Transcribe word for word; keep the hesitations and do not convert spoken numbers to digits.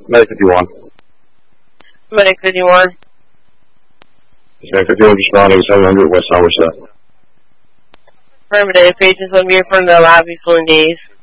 Medic fifty-one. Medic fifty-one. Medic fifty-one responding seven hundred West Somerset. Affirmative. Patients will be in front of the lobby, filling days.